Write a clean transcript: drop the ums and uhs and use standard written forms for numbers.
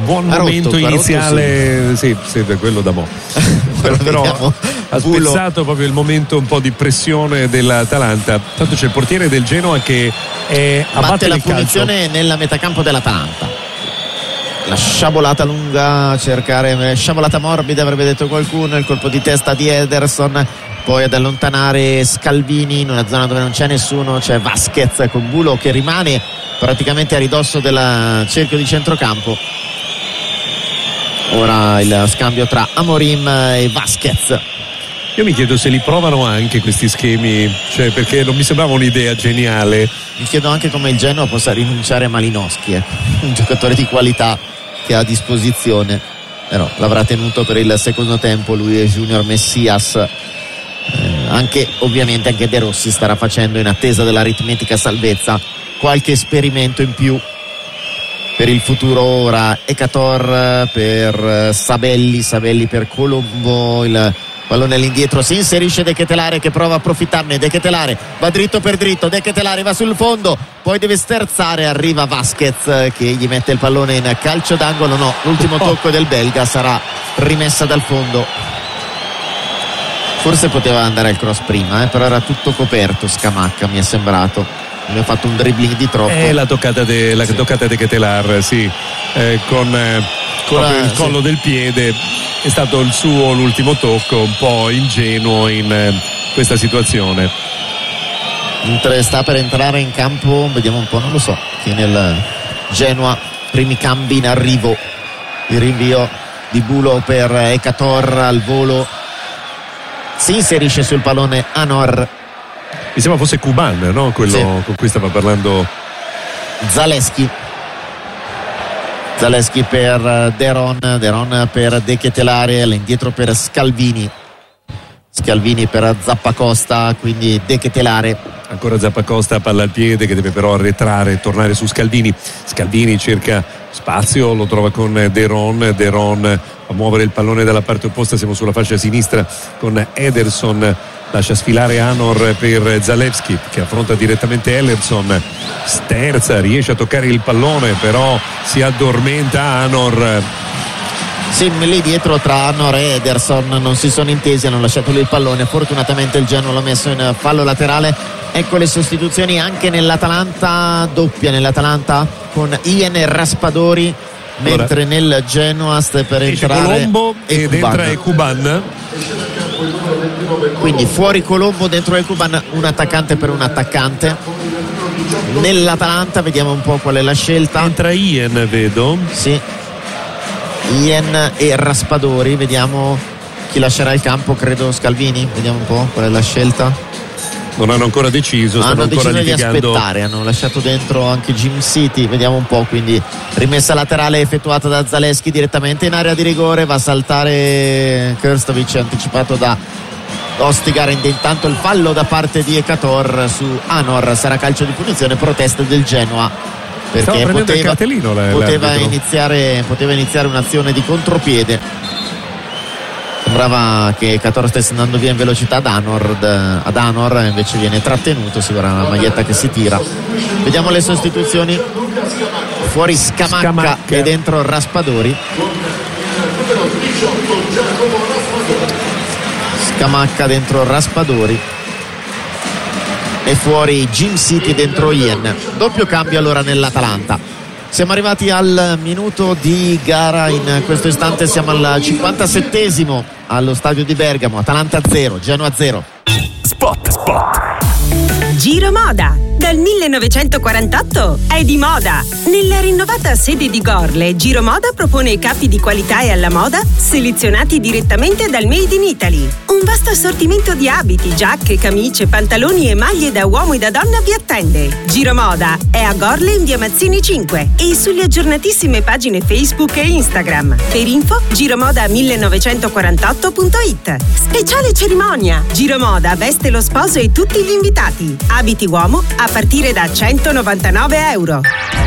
buon momento iniziale, sì, quello da mo'. però ha spezzato proprio il momento un po' di pressione dell'Atalanta. Tanto c'è il portiere del Genoa che batte la punizione nella metacampo dell'Atalanta. La sciabolata lunga, sciabolata morbida avrebbe detto qualcuno, il colpo di testa di Ederson, poi ad allontanare Scalvini in una zona dove non c'è nessuno, c'è Vasquez con Bulo che rimane praticamente a ridosso del cerchio di centrocampo. Ora il scambio tra Amorim e Vasquez. Io mi chiedo se li provano anche questi schemi, cioè, perché non mi sembrava un'idea geniale. Mi chiedo anche come il Genoa possa rinunciare a Malinowski, un giocatore di qualità che ha a disposizione, però l'avrà tenuto per il secondo tempo lui e Junior Messias. Ovviamente anche De Rossi starà facendo, in attesa dell'aritmetica salvezza, qualche esperimento in più per il futuro. Ora Ekator per Sabelli per Colombo, il pallone all'indietro, si inserisce De Ketelare che prova a approfittarne. De Ketelare va dritto per dritto, De Ketelare va sul fondo, poi deve sterzare, arriva Vasquez che gli mette il pallone in calcio d'angolo. No, l'ultimo tocco del belga, sarà rimessa dal fondo. Forse poteva andare al cross prima, però era tutto coperto Scamacca, mi è sembrato. Mi ha fatto un dribbling di troppo. La toccata De Ketelare, sì, con il collo del piede. È stato il suo l'ultimo tocco, un po' ingenuo in questa situazione. Mentre sta per entrare in campo, vediamo un po', non lo so, chi nel Genoa, primi cambi in arrivo. Il rinvio di Bulo per Ekator al volo, si inserisce sul pallone Anor. Mi sembra fosse Kuban, no? Quello sì, con cui stava parlando Zaleschi per Deron per De Ketelare, all'indietro per Scalvini per Zappacosta, quindi De Ketelare. Ancora Zappacosta, palla al piede che deve però arretrare e tornare su Scalvini cerca spazio, lo trova con Deron a muovere il pallone dalla parte opposta. Siamo sulla fascia sinistra con Ederson, lascia sfilare Anor per Zalewski che affronta direttamente Ellerson, sterza, riesce a toccare il pallone però si addormenta Anor. Sì, lì dietro tra Anor e Ederson non si sono intesi, hanno lasciato lì il pallone. Fortunatamente il Genoa l'ha messo in fallo laterale. Ecco le sostituzioni anche nell'Atalanta, doppia nell'Atalanta con Ian e Raspadori, mentre nel Genoa sta per entrare Colombo ed entra Ekuban. Quindi fuori Colombo, dentro Ekuban, un attaccante per un attaccante. Nell'Atalanta vediamo un po' qual è la scelta. Entra Ian, vedo. Sì, Ian e Raspadori, vediamo chi lascerà il campo. Credo Scalvini, vediamo un po' qual è la scelta. Non hanno ancora deciso, stanno ancora litigando. Di aspettare, hanno lasciato dentro anche Jim City, vediamo un po'. Quindi rimessa laterale effettuata da Zaleschi direttamente in area di rigore, va a saltare Krstovic, anticipato da Ostigard. Intanto il fallo da parte di Ekator su Anor, sarà calcio di punizione, protesta del Genoa perché poteva iniziare un'azione di contropiede. Sembrava che Ekator stesse andando via in velocità ad Anor, invece viene trattenuto. Sicura una maglietta che si tira. Vediamo le sostituzioni. Fuori Scamacca e dentro Raspadori. Scamacca dentro Raspadori e fuori Jim City dentro Ian. Doppio cambio allora nell'Atalanta. Siamo arrivati al minuto di gara, in questo istante siamo al 57esimo allo stadio di Bergamo. Atalanta 0, Genoa 0. Spot. Giro Moda. Dal 1948 è di moda. Nella rinnovata sede di Gorle, Giro Moda propone capi di qualità e alla moda selezionati direttamente dal Made in Italy. Un vasto assortimento di abiti, giacche, camicie, pantaloni e maglie da uomo e da donna vi attende. Giro Moda è a Gorle in via Mazzini 5 e sulle aggiornatissime pagine Facebook e Instagram. Per info giromoda1948.it. Speciale cerimonia. Giro Moda veste lo sposo e tutti gli invitati. Abiti uomo a partire da €199.